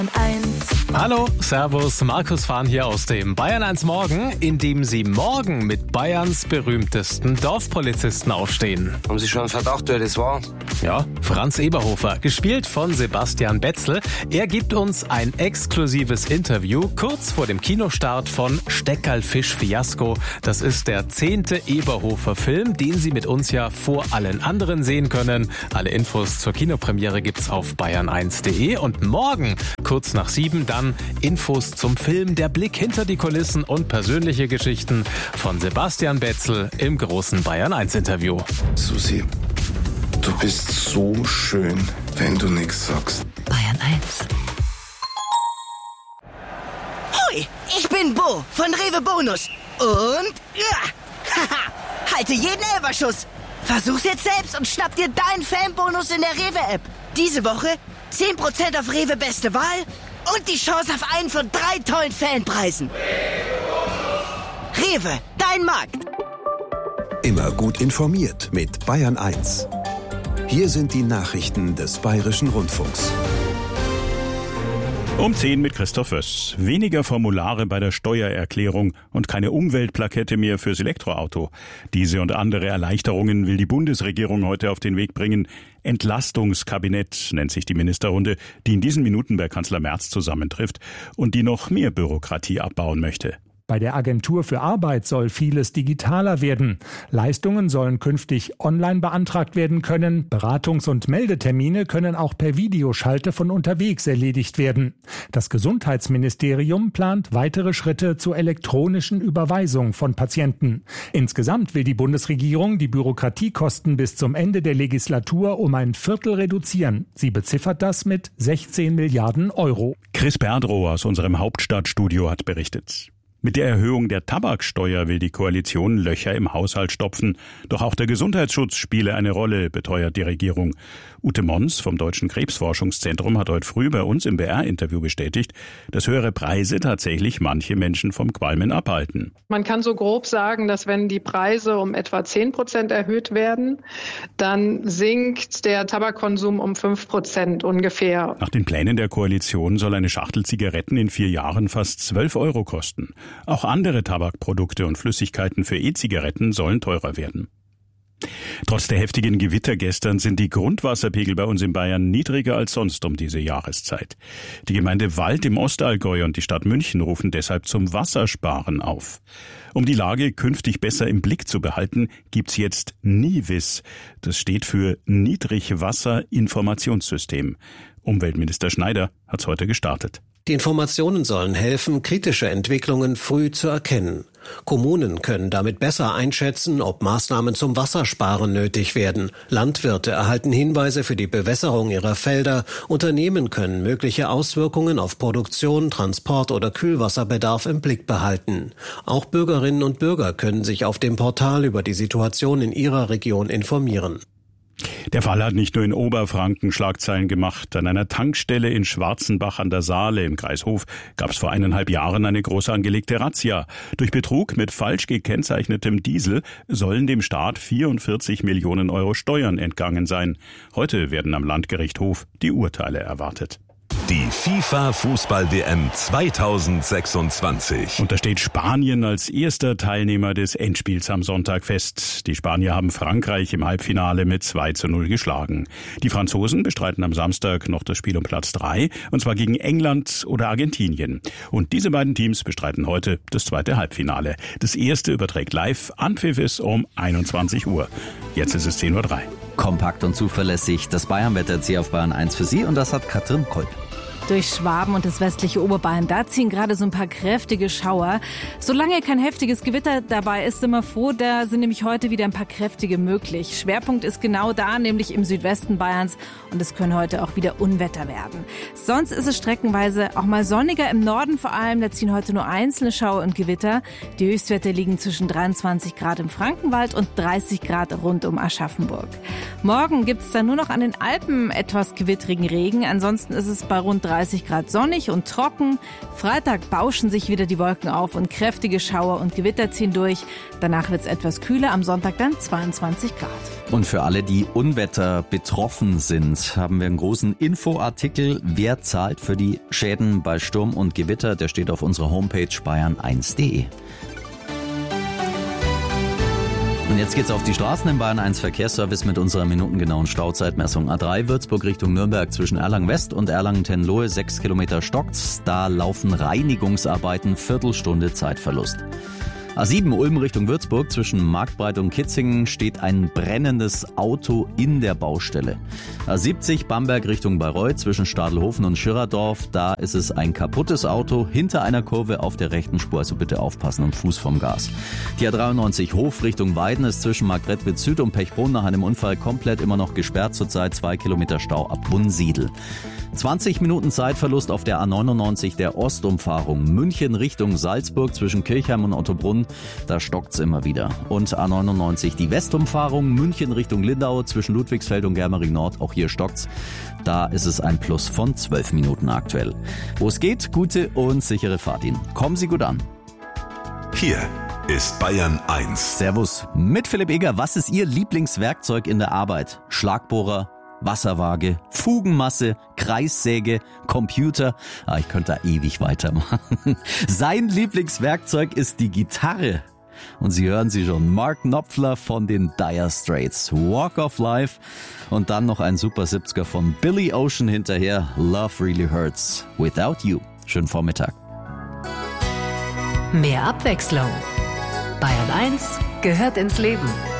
Hallo, Servus, Markus Fahn hier aus dem Bayern 1 Morgen, in dem Sie morgen mit Bayerns berühmtesten Dorfpolizisten aufstehen. Haben Sie schon einen Verdacht, wer das war? Ja, Franz Eberhofer, gespielt von Sebastian Betzel. Er gibt uns ein exklusives Interview kurz vor dem Kinostart von Steckerlfisch Fiasko. Das ist der 10. Eberhofer-Film, den Sie mit uns ja vor allen anderen sehen können. Alle Infos zur Kinopremiere gibt's auf bayern1.de und morgen, kurz nach 7, dann Infos zum Film, der Blick hinter die Kulissen und persönliche Geschichten von Sebastian Betzel im großen Bayern 1 Interview. Susi, du bist so schön, wenn du nichts sagst. Bayern 1. Hoi, ich bin Bo von Rewe Bonus. Und haha, halte jeden Elferschuss. Versuch's jetzt selbst und schnapp dir deinen Fanbonus in der Rewe-App. Diese Woche 10% auf Rewe Beste Wahl und die Chance auf einen von 3 tollen Fanpreisen. Rewe, dein Markt. Immer gut informiert mit Bayern 1. Hier sind die Nachrichten des Bayerischen Rundfunks. Um 10 mit Christoph Wöss. Weniger Formulare bei der Steuererklärung und keine Umweltplakette mehr fürs Elektroauto. Diese und andere Erleichterungen will die Bundesregierung heute auf den Weg bringen. Entlastungskabinett nennt sich die Ministerrunde, die in diesen Minuten bei Kanzler Merz zusammentrifft und die noch mehr Bürokratie abbauen möchte. Bei der Agentur für Arbeit soll vieles digitaler werden. Leistungen sollen künftig online beantragt werden können. Beratungs- und Meldetermine können auch per Videoschalte von unterwegs erledigt werden. Das Gesundheitsministerium plant weitere Schritte zur elektronischen Überweisung von Patienten. Insgesamt will die Bundesregierung die Bürokratiekosten bis zum Ende der Legislatur um ein Viertel reduzieren. Sie beziffert das mit 16 Milliarden Euro. Chris Berdrow aus unserem Hauptstadtstudio hat berichtet. Mit der Erhöhung der Tabaksteuer will die Koalition Löcher im Haushalt stopfen. Doch auch der Gesundheitsschutz spiele eine Rolle, beteuert die Regierung. Ute Mons vom Deutschen Krebsforschungszentrum hat heute früh bei uns im BR-Interview bestätigt, dass höhere Preise tatsächlich manche Menschen vom Qualmen abhalten. Man kann so grob sagen, dass wenn die Preise um etwa 10% erhöht werden, dann sinkt der Tabakkonsum um 5% ungefähr. Nach den Plänen der Koalition soll eine Schachtel Zigaretten in 4 Jahren fast 12 Euro kosten. Auch andere Tabakprodukte und Flüssigkeiten für E-Zigaretten sollen teurer werden. Trotz der heftigen Gewitter gestern sind die Grundwasserpegel bei uns in Bayern niedriger als sonst um diese Jahreszeit. Die Gemeinde Wald im Ostallgäu und die Stadt München rufen deshalb zum Wassersparen auf. Um die Lage künftig besser im Blick zu behalten, gibt's jetzt NIWIS. Das steht für Niedrigwasser-Informationssystem. Umweltminister Schneider hat's heute gestartet. Die Informationen sollen helfen, kritische Entwicklungen früh zu erkennen. Kommunen können damit besser einschätzen, ob Maßnahmen zum Wassersparen nötig werden. Landwirte erhalten Hinweise für die Bewässerung ihrer Felder. Unternehmen können mögliche Auswirkungen auf Produktion, Transport oder Kühlwasserbedarf im Blick behalten. Auch Bürgerinnen und Bürger können sich auf dem Portal über die Situation in ihrer Region informieren. Der Fall hat nicht nur in Oberfranken Schlagzeilen gemacht. An einer Tankstelle in Schwarzenbach an der Saale im Kreis Hof gab es vor 1,5 Jahren eine groß angelegte Razzia. Durch Betrug mit falsch gekennzeichnetem Diesel sollen dem Staat 44 Millionen Euro Steuern entgangen sein. Heute werden am Landgericht Hof die Urteile erwartet. Die FIFA-Fußball-WM 2026. Und da steht Spanien als erster Teilnehmer des Endspiels am Sonntag fest. Die Spanier haben Frankreich im Halbfinale mit 2:0 geschlagen. Die Franzosen bestreiten am Samstag noch das Spiel um Platz 3, und zwar gegen England oder Argentinien. Und diese beiden Teams bestreiten heute das zweite Halbfinale. Das erste überträgt live. Anpfiff ist um 21 Uhr. Jetzt ist es 10:03 Uhr. Kompakt und zuverlässig das Bayernwetter jetzt hier auf Bayern 1 für Sie, und das hat Katrin Kolb. Durch Schwaben und das westliche Oberbayern, da ziehen gerade so ein paar kräftige Schauer. Solange kein heftiges Gewitter dabei ist, sind wir froh, da sind nämlich heute wieder ein paar kräftige möglich. Schwerpunkt ist genau da, nämlich im Südwesten Bayerns, und es können heute auch wieder Unwetter werden. Sonst ist es streckenweise auch mal sonniger, im Norden vor allem, da ziehen heute nur einzelne Schauer und Gewitter. Die Höchstwerte liegen zwischen 23 Grad im Frankenwald und 30 Grad rund um Aschaffenburg. Morgen gibt es dann nur noch an den Alpen etwas gewittrigen Regen, ansonsten ist es bei rund 31 Grad sonnig und trocken. Freitag bauschen sich wieder die Wolken auf und kräftige Schauer und Gewitter ziehen durch. Danach wird es etwas kühler, am Sonntag dann 22 Grad. Und für alle, die Unwetter betroffen sind, haben wir einen großen Infoartikel. Wer zahlt für die Schäden bei Sturm und Gewitter? Der steht auf unserer Homepage bayern1.de. Und jetzt geht's auf die Straßen im Bayern 1 Verkehrsservice mit unserer minutengenauen Stauzeitmessung. A3 Würzburg Richtung Nürnberg zwischen Erlangen West und Erlangen-Tenlohe 6 Kilometer stockt's. Da laufen Reinigungsarbeiten, Viertelstunde Zeitverlust. A7 Ulm Richtung Würzburg zwischen Marktbreit und Kitzingen steht ein brennendes Auto in der Baustelle. A70 Bamberg Richtung Bayreuth zwischen Stadelhofen und Schirrerdorf, da ist es ein kaputtes Auto hinter einer Kurve auf der rechten Spur, also bitte aufpassen und Fuß vom Gas. Die A93 Hof Richtung Weiden ist zwischen Marktredwitz Süd und Pechbrunn nach einem Unfall komplett immer noch gesperrt, zurzeit 2 Kilometer Stau ab Wunsiedel. 20 Minuten Zeitverlust auf der A99 der Ostumfahrung München Richtung Salzburg zwischen Kirchheim und Ottobrunn, da stockt's immer wieder. Und A99 die Westumfahrung München Richtung Lindau zwischen Ludwigsfeld und Germering Nord, auch hier stockt's. Da ist es ein Plus von 12 Minuten aktuell. Wo es geht, gute und sichere Fahrt Ihnen. Kommen Sie gut an. Hier ist Bayern 1. Servus. Mit Philipp Eger, was ist Ihr Lieblingswerkzeug in der Arbeit? Schlagbohrer, Wasserwaage, Fugenmasse, Kreissäge, Computer. Ich könnte da ewig weitermachen. Sein Lieblingswerkzeug ist die Gitarre. Und Sie hören sie schon, Mark Knopfler von den Dire Straits, Walk of Life. Und dann noch ein Super 70er von Billy Ocean hinterher, Love Really Hurts, Without You. Schönen Vormittag. Mehr Abwechslung. Bayern 1 gehört ins Leben.